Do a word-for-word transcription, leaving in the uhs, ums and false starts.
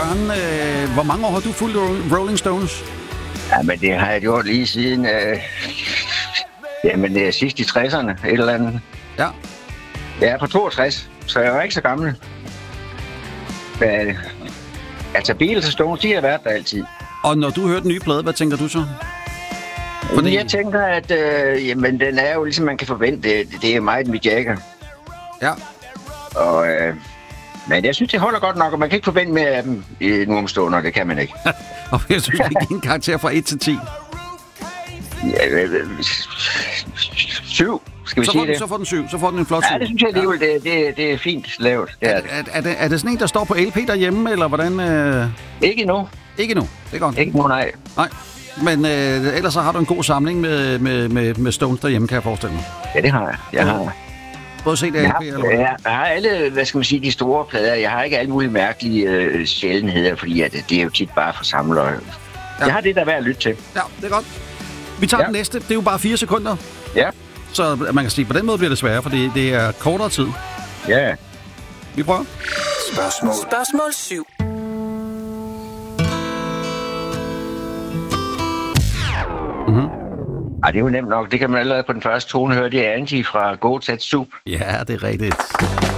Søren, øh, hvor mange år har du fulgt Rolling Stones? Ja, men det har jeg gjort lige siden... Øh, jamen, det er sidst i tresserne, et eller andet. Ja. Jeg er på toogtres, så jeg var ikke så gammel. Men, altså, Beatles og Stones, de har været der altid. Og når du hører den nye plade, hvad tænker du så? Fordi... Jeg tænker, at øh, jamen, den er jo ligesom man kan forvente. Det, det er meget Mick Jagger. Ja. Og, øh, men jeg synes, det holder godt nok, og man kan ikke forvente mere af dem i nu omstående, det kan man ikke. Og jeg synes, det er en karakter fra et til ti. Ja, øh, øh, syv, skal vi så sige den, det? Så får den syv, så får den en flot syv. Ja, det synes jeg alligevel, ja. det, det, det er fint lavet. Det er, er, er, er, det, er det sådan en, der står på L P derhjemme, eller hvordan? Øh... Ikke endnu. Ikke endnu, det er godt. Ikke endnu, nej. Nej, men øh, ellers så har du en god samling med, med, med, med Stones derhjemme, kan jeg forestille mig. Ja, det har jeg. Jeg har... Både set L P, jeg har, eller hvad? Jeg, jeg har alle, hvad skal man sige, de store plader. Jeg har ikke alle mulige mærkelige øh, sjældenheder, fordi at, det er jo tit bare for samlere. Ja. Jeg har det, der er værd at lytte til. Ja, det er godt. Vi tager ja. den næste. Det er jo bare fire sekunder. Ja. Så man kan sige, på den måde bliver det sværere, fordi det er kortere tid. Ja. Vi prøver. Spørgsmål. Spørgsmål syv. Mhm. Ej, det er jo nemt nok. Det kan man allerede på den første tone høre. Det er Angie fra Go Tat Soup. Ja, det er rigtigt.